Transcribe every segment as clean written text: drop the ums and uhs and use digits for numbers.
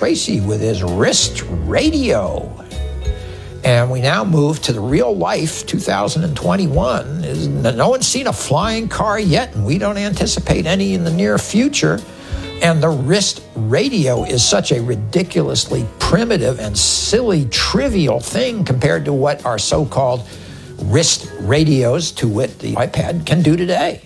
Tracy with his wrist radio. And we now move to the real life, 2021. No one's seen a flying car yet, and we don't anticipate any in the near future. And the wrist radio is such a ridiculously primitive and silly, trivial thing compared to what our so-called wrist radios, to wit the iPad, can do today.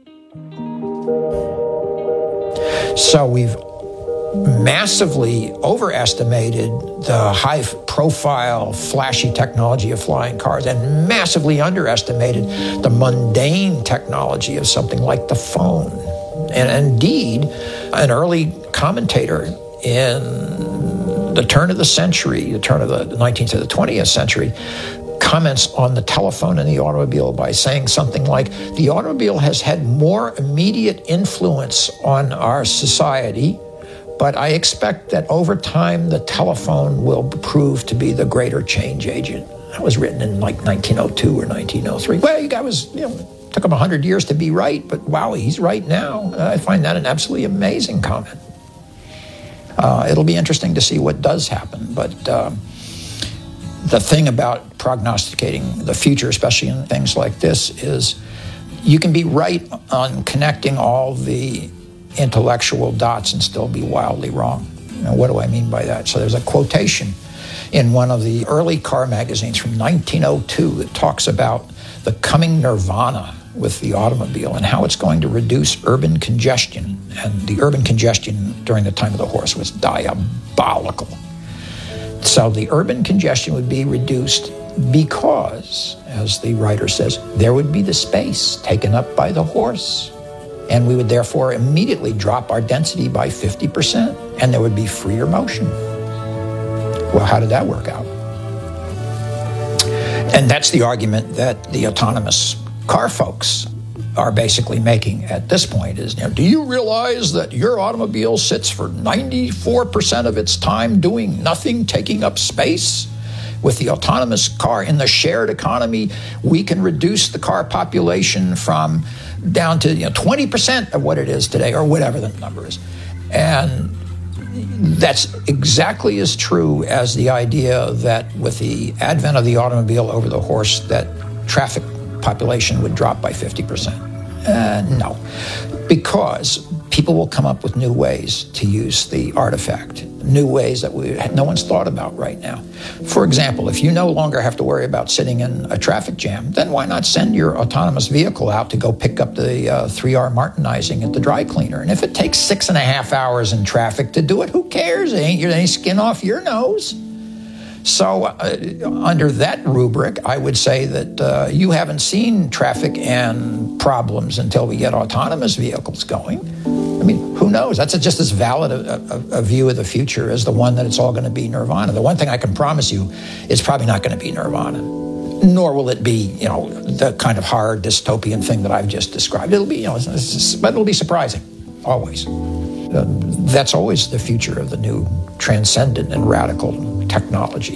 So we've massively overestimated the high-profile, flashy technology of flying cars and massively underestimated the mundane technology of something like the phone. And indeed, an early commentator in the turn of the century, the turn of the 19th to the 20th century, comments on the telephone and the automobile by saying something like, the automobile has had more immediate influence on our society, but I expect that over time the telephone will prove to be the greater change agent. That was written in like 1902 or 1903. Well, the guy was, took him 100 years to be right, but wow, he's right now. I find that an absolutely amazing comment. It'll be interesting to see what does happen, but the thing about prognosticating the future, especially in things like this, is you can be right on connecting all the intellectual dots and still be wildly wrong. Now, what do I mean by that? So there's a quotation in one of the early car magazines from 1902 that talks about the coming nirvana with the automobile and how it's going to reduce urban congestion. And the urban congestion during the time of the horse was diabolical. So the urban congestion would be reduced because, as the writer says, there would be the space taken up by the horse. And we would therefore immediately drop our density by 50%, and there would be freer motion. Well, how did that work out? And that's the argument that the autonomous car folks are basically making at this point is, do you realize that your automobile sits for 94% of its time doing nothing, taking up space? With the autonomous car in the shared economy, we can reduce the car population from down to 20% of what it is today, or whatever the number is. And that's exactly as true as the idea that with the advent of the automobile over the horse, that traffic population would drop by 50%. No, because people will come up with new ways to use the artifact, new ways that no one's thought about right now. For example, if you no longer have to worry about sitting in a traffic jam, then why not send your autonomous vehicle out to go pick up the 3R Martinizing at the dry cleaner? And if it takes 6.5 hours in traffic to do it, who cares? It ain't any skin off your nose. So under that rubric, I would say that you haven't seen traffic and problems until we get autonomous vehicles going. I mean, who knows? That's just as valid a view of the future as the one that it's all going to be nirvana. The one thing I can promise you, it's probably not going to be nirvana, nor will it be, the kind of hard dystopian thing that I've just described. It'll be, but it'll be surprising, always. That's always the future of the new transcendent and radical technology.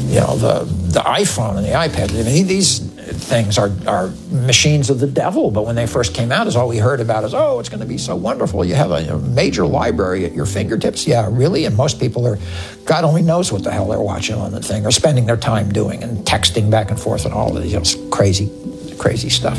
The iPhone and the iPad, these things are machines of the devil, but when they first came out, all we heard about is, it's going to be so wonderful. You have a major library at your fingertips. Yeah, really? And most people are, God only knows what the hell they're watching on the thing or spending their time doing and texting back and forth and all this crazy stuff.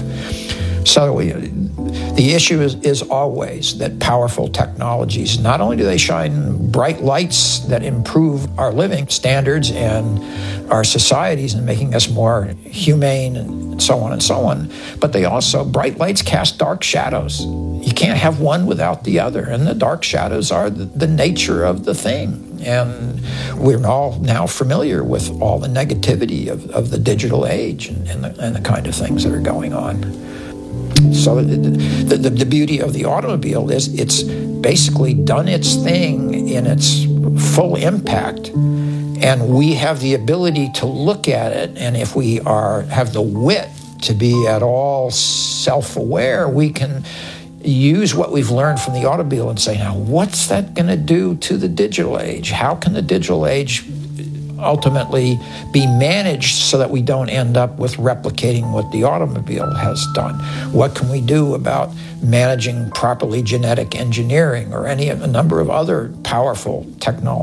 So the issue is always that powerful technologies, not only do they shine bright lights that improve our living standards and our societies and making us more humane and so on, but they also, bright lights cast dark shadows. You can't have one without the other, and the dark shadows are the nature of the thing. And we're all now familiar with all the negativity of the digital age and the kind of things that are going on. So the beauty of the automobile is it's basically done its thing in its full impact, and we have the ability to look at it, and if we have the wit to be at all self-aware, we can use what we've learned from the automobile and say, now, what's that going to do to the digital age? How can the digital age ultimately be managed so that we don't end up with replicating what the automobile has done? What can we do about managing properly genetic engineering or a number of other powerful technologies?